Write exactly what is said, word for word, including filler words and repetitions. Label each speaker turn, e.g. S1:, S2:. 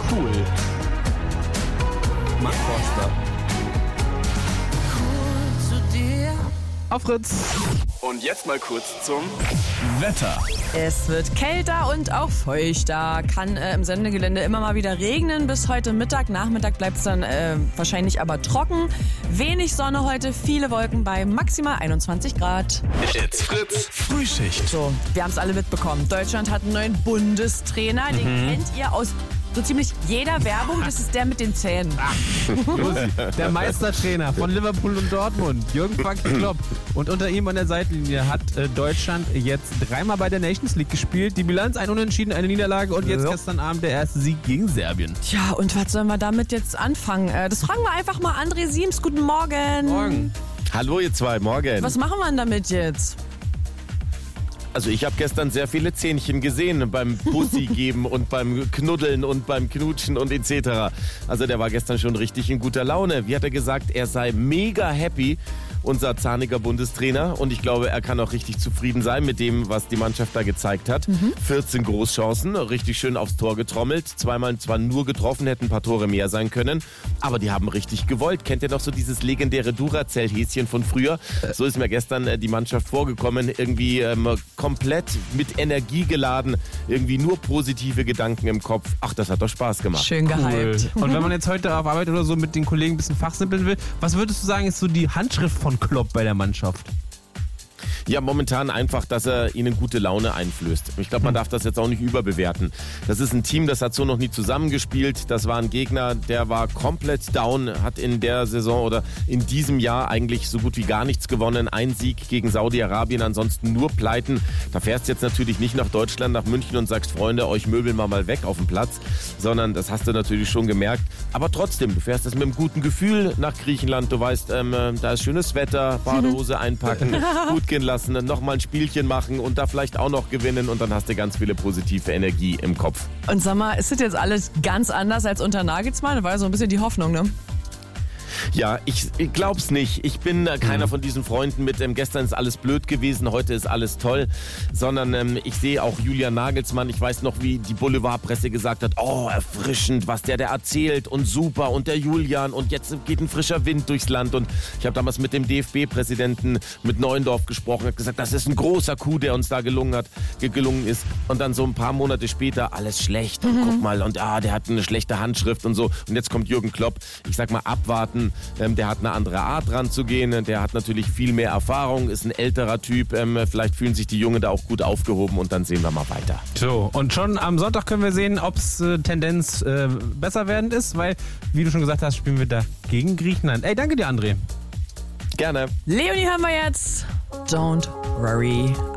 S1: Cool. Mark Forster. Auf Fritz.
S2: Und jetzt mal kurz zum
S1: Wetter.
S3: Es wird kälter und auch feuchter. Kann äh, im Sendegelände immer mal wieder regnen. Bis heute Mittag. Nachmittag bleibt es dann äh, wahrscheinlich aber trocken. Wenig Sonne heute, viele Wolken bei maximal einundzwanzig Grad.
S2: It's Fritz Frühschicht.
S3: So, wir haben es alle mitbekommen. Deutschland hat einen neuen Bundestrainer. Den
S1: Mhm.
S3: kennt ihr aus so ziemlich jeder Werbung. Das ist der mit den Zähnen.
S1: Der Meistertrainer von Liverpool und Dortmund, Jürgen Frank Klopp. Und unter ihm an der Seitenlinie hat äh, Deutschland jetzt dreimal bei der Nations League gespielt. Die Bilanz: ein Unentschieden, eine Niederlage und jetzt
S4: Ja.
S1: gestern Abend der erste Sieg gegen Serbien.
S3: Tja, und was sollen wir damit jetzt anfangen? Äh, das fragen wir einfach mal André Siems. Guten Morgen.
S1: Morgen.
S4: Hallo ihr zwei, morgen.
S3: Was machen wir denn damit jetzt?
S4: Also ich habe gestern sehr viele Zähnchen gesehen beim Bussi geben und beim Knuddeln und beim Knutschen und et cetera. Also der war gestern schon richtig in guter Laune. Wie hat er gesagt, er sei mega happy, unser zahniger Bundestrainer. Und ich glaube, er kann auch richtig zufrieden sein mit dem, was die Mannschaft da gezeigt hat.
S3: Mhm.
S4: vierzehn Großchancen, richtig schön aufs Tor getrommelt. Zweimal zwar nur getroffen, hätten ein paar Tore mehr sein können. Aber die haben richtig gewollt. Kennt ihr noch so dieses legendäre Duracell-Häschen von früher? So ist mir gestern äh, die Mannschaft vorgekommen. Irgendwie ähm, komplett mit Energie geladen. Irgendwie nur positive Gedanken im Kopf. Ach, das hat doch Spaß gemacht.
S3: Schön gehypt.
S1: Und wenn man jetzt heute auf Arbeit oder so mit den Kollegen ein bisschen fachsimpeln will, was würdest du sagen, ist so die Handschrift von Klopp bei der Mannschaft?
S4: Ja, momentan einfach, dass er ihnen gute Laune einflößt. Ich glaube, man darf das jetzt auch nicht überbewerten. Das ist ein Team, das hat so noch nie zusammengespielt. Das war ein Gegner, der war komplett down, hat in der Saison oder in diesem Jahr eigentlich so gut wie gar nichts gewonnen. Ein Sieg gegen Saudi-Arabien, ansonsten nur Pleiten. Da fährst du jetzt natürlich nicht nach Deutschland, nach München und sagst, Freunde, euch möbeln wir mal weg auf den Platz, sondern das hast du natürlich schon gemerkt. Aber trotzdem, du fährst das mit einem guten Gefühl nach Griechenland. Du weißt, ähm, da ist schönes Wetter, Badehose einpacken, gut gehen lassen, dann nochmal ein Spielchen machen und da vielleicht auch noch gewinnen und dann hast du ganz viele positive Energie im Kopf.
S3: Und sag mal, ist das jetzt alles ganz anders als unter Nagelsmann? Das war ja so ein bisschen die Hoffnung, ne?
S4: Ja, ich, ich glaub's nicht. Ich bin äh, keiner von diesen Freunden mit ähm, gestern ist alles blöd gewesen, heute ist alles toll, sondern ähm, ich sehe auch Julian Nagelsmann. Ich weiß noch, wie die Boulevardpresse gesagt hat, oh, erfrischend, was der da erzählt und super und der Julian und jetzt geht ein frischer Wind durchs Land und ich habe damals mit dem D F B-Präsidenten mit Neuendorf gesprochen, hat gesagt, das ist ein großer Coup, der uns da gelungen hat, ge- gelungen ist und dann so ein paar Monate später alles schlecht und guck mal und ah, der hat eine schlechte Handschrift und so und jetzt kommt Jürgen Klopp. Ich sag mal abwarten. Ähm, der hat eine andere Art dran zu gehen. Der hat natürlich viel mehr Erfahrung, ist ein älterer Typ. Ähm, vielleicht fühlen sich die Jungen da auch gut aufgehoben und dann sehen wir mal weiter.
S1: So, und schon am Sonntag können wir sehen, ob es äh, Tendenz äh, besser werdend ist, weil, wie du schon gesagt hast, spielen wir da gegen Griechenland. Ey, danke dir, André.
S4: Gerne.
S3: Leonie hören wir jetzt. Don't worry